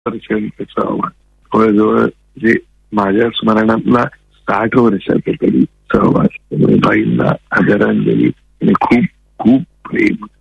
वर्षांचा सहवास, जवळजवळ जे माझ्या स्मरणातला 60 वर्षाचा तरी सहवास. बाईंना आदरांजली आणि खूप खूप प्रेम.